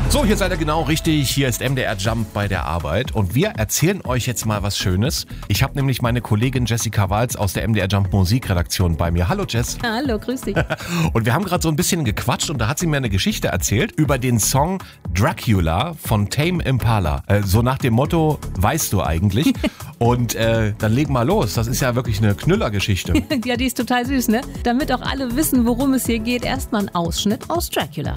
So, hier seid ihr genau richtig. Hier ist MDR Jump bei der Arbeit und wir erzählen euch jetzt mal was Schönes. Ich habe nämlich meine Kollegin Jessica Walz aus der MDR Jump Musikredaktion bei mir. Hallo Jess. Hallo, grüß dich. Und wir haben gerade so ein bisschen gequatscht und da hat sie mir eine Geschichte erzählt über den Song Dracula von Tame Impala. So nach dem Motto, weißt du eigentlich? Und dann legen wir los. Das ist ja wirklich eine Knüllergeschichte. Ja, die ist total süß, ne? Damit auch alle wissen, worum es hier geht, erstmal ein Ausschnitt aus Dracula.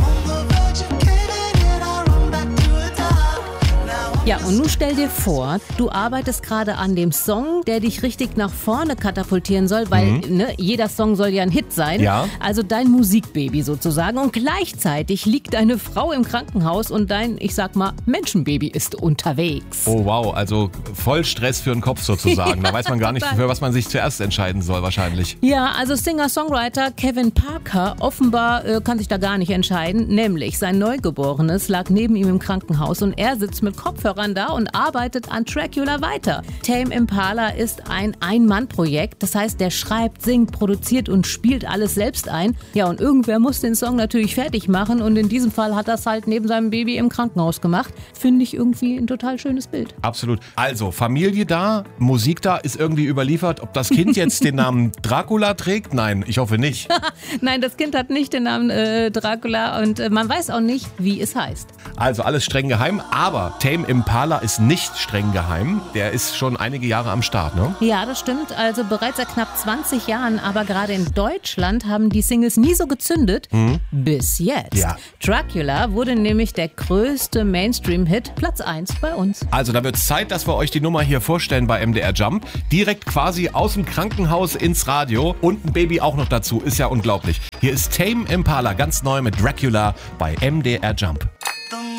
Ja, und nun stell dir vor, du arbeitest gerade an dem Song, der dich richtig nach vorne katapultieren soll, weil jeder Song soll ja ein Hit sein. Ja. Also dein Musikbaby sozusagen. Und gleichzeitig liegt deine Frau im Krankenhaus und dein, ich sag mal, Menschenbaby ist unterwegs. Oh wow, also voll Stress für den Kopf sozusagen. Da weiß man gar nicht, total. für was man sich zuerst entscheiden soll wahrscheinlich. Ja, also Singer-Songwriter Kevin Parker offenbar kann sich da gar nicht entscheiden. Nämlich sein Neugeborenes lag neben ihm im Krankenhaus und er sitzt mit Kopfhörern da und arbeitet an Dracula weiter. Tame Impala ist ein Ein-Mann-Projekt. Das heißt, der schreibt, singt, produziert und spielt alles selbst ein. Ja, und irgendwer muss den Song natürlich fertig machen und in diesem Fall hat er es halt neben seinem Baby im Krankenhaus gemacht. Finde ich irgendwie ein total schönes Bild. Absolut. Also, Familie da, Musik da, ist irgendwie überliefert. Ob das Kind jetzt den Namen Dracula trägt? Nein, ich hoffe nicht. Nein, das Kind hat nicht den Namen Dracula und man weiß auch nicht, wie es heißt. Also alles streng geheim, aber Tame Impala ist nicht streng geheim. Der ist schon einige Jahre am Start, ne? Ja, das stimmt. Also bereits seit knapp 20 Jahren, aber gerade in Deutschland haben die Singles nie so gezündet. Bis jetzt. Ja. Dracula wurde nämlich der größte Mainstream-Hit, Platz 1 bei uns. Also da wird es Zeit, dass wir euch die Nummer hier vorstellen bei MDR Jump. Direkt quasi aus dem Krankenhaus ins Radio und ein Baby auch noch dazu. Ist ja unglaublich. Hier ist Tame Impala, ganz neu mit Dracula bei MDR Jump.